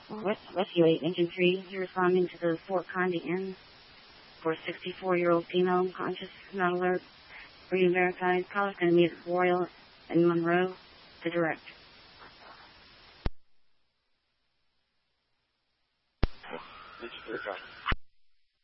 Rescue 8, Engine 3, you're responding to the Fort Conde Inn for a 64-year-old female, conscious, not alert, breathing verified. Caller's going to meet at Royal and Monroe to direct. Engine 3,